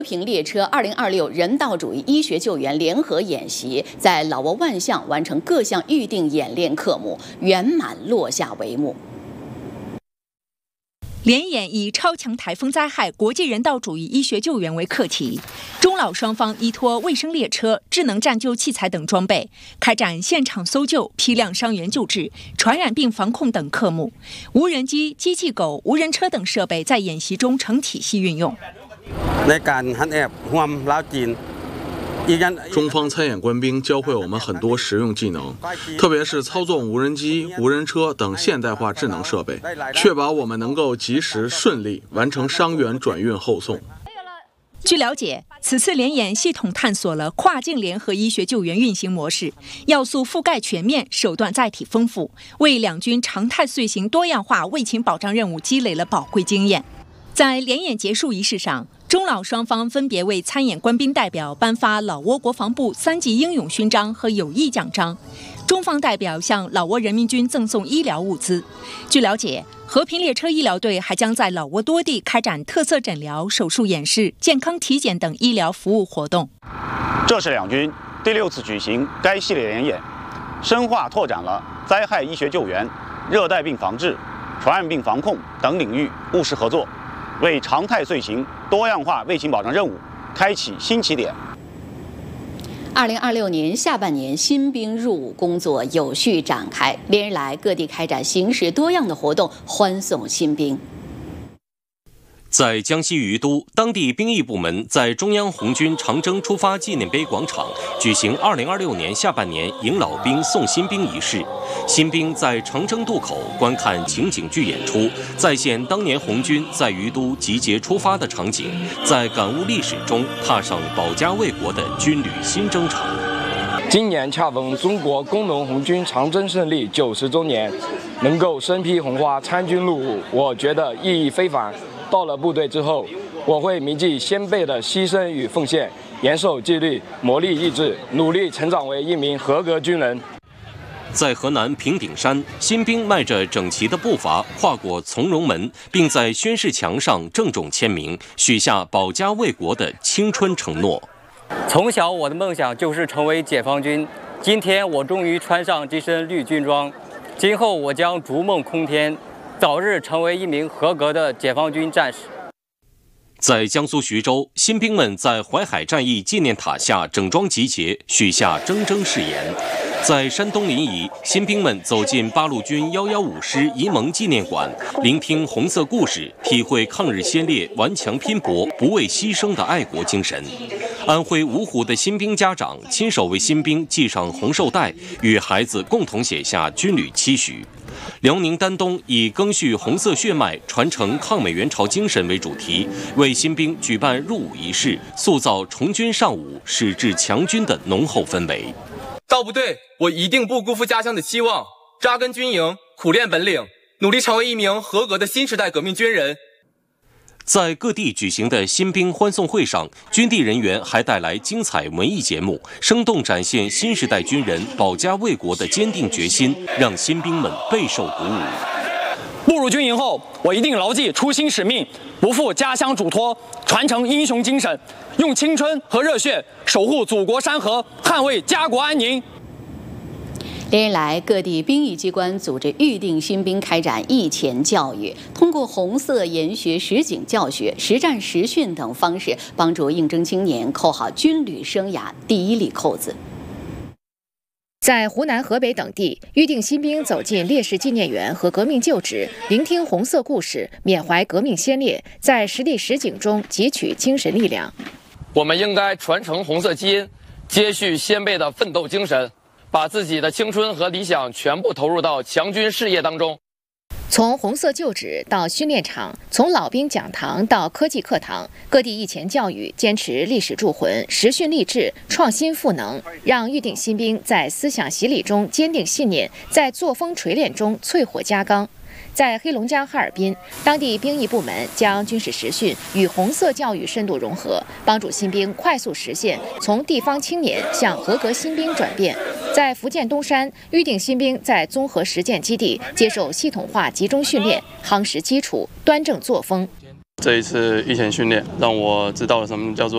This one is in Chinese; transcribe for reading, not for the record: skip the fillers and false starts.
和平列车2026人道主义医学救援联合演习在老挝万象完成各项预定演练科目，圆满落下帷幕。 联演以超强台风灾害、国际人道主义医学救援为课题，中老双方依托卫生列车、智能战救器材等装备，开展现场搜救、批量伤员救治、传染病防控等科目。无人机、机器狗、无人车等设备在演习中成体系运用。 中方参演官兵教会我们很多实用技能，特别是操纵无人机、无人车等现代化智能设备，确保我们能够及时顺利完成伤员转运后送。 据了解，此次联演系统探索了跨境联合医学救援运行模式，要素覆盖全面，手段载体丰富，为两军常态遂行多样化卫勤保障任务积累了宝贵经验。在联演结束仪式上，中老双方分别为参演官兵代表颁发老挝国防部3级英勇勋章和友谊奖章，中方代表向老挝人民军赠送医疗物资。据了解，和平列车医疗队还将在老挝多地开展特色诊疗、手术演示、健康体检等医疗服务活动。 这是两军第6次举行该系列联演，深化拓展了灾害医学救援、热带病防治、传染病防控等领域务实合作，为常态遂行多样化卫勤保障任务开启新起点。 2026年下半年新兵入伍工作有序展开，连日来各地开展形式多样的活动，欢送新兵。 在江西于都，当地兵役部门在中央红军长征出发纪念碑广场举行2026年下半年迎老兵送新兵仪式。新兵在长征渡口观看情景剧演出，再现当年红军在于都集结出发的场景，在感悟历史中踏上保家卫国的军旅新征程。 今年恰逢中国工农红军长征胜利90周年，能够身披红花参军入伍，我觉得意义非凡。到了部队之后，我会铭记先辈的牺牲与奉献，严守纪律，磨砺意志，努力成长为一名合格军人。 在河南平顶山，新兵迈着整齐的步伐跨过从容门，并在宣誓墙上郑重签名，许下保家卫国的青春承诺。 从小我的梦想就是成为解放军，今天我终于穿上这身绿军装，今后我将逐梦空天，早日成为一名合格的解放军战士。 在江苏徐州，新兵们在淮海战役纪念塔下整装集结，许下铮铮誓言。在山东临沂，新兵们走进八路军115师沂蒙纪念馆，聆听红色故事，体会抗日先烈顽强拼搏、不畏牺牲的爱国精神。安徽芜湖的新兵家长亲手为新兵系上红绶带，与孩子共同写下军旅期许。辽宁丹东以赓续红色血脉、传承抗美援朝精神为主题，为新兵举办入伍仪式，塑造从军上伍、矢志强军的浓厚氛围。 到部队，我一定不辜负家乡的期望，扎根军营，苦练本领，努力成为一名合格的新时代革命军人。 在各地举行的新兵欢送会上，军地人员还带来精彩文艺节目，生动展现新时代军人保家卫国的坚定决心，让新兵们备受鼓舞。 步入军营后，我一定牢记初心使命，不负家乡嘱托，传承英雄精神，用青春和热血守护祖国山河，捍卫家国安宁。 连日来，各地兵役机关组织预定新兵开展役前教育，通过红色研学实景教学、实战实训等方式，帮助应征青年扣好军旅生涯第一粒扣子。 在湖南、河北等地，预定新兵走进烈士纪念园和革命旧址，聆听红色故事，缅怀革命先烈，在实地实景中汲取精神力量。 我们应该传承红色基因，接续先辈的奋斗精神，把自己的青春和理想全部投入到强军事业当中。 从红色旧址到训练场，从老兵讲堂到科技课堂，各地役前教育坚持历史铸魂、实训励志、创新赋能，让预定新兵在思想洗礼中坚定信念，在作风锤炼中淬火加钢。在黑龙江哈尔滨，当地兵役部门将军事实训与红色教育深度融合，帮助新兵快速实现从地方青年向合格新兵转变。在福建东山，预定新兵在综合实践基地接受系统化集中训练，夯实基础，端正作风。 这一次役前训练让我知道了什么叫做